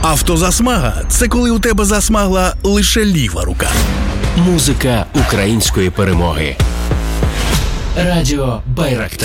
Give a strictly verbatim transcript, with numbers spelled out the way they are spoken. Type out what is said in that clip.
Автозасмага – це коли у тебе засмагла лише ліва рука. Музика української перемоги. Радіо Байрактар.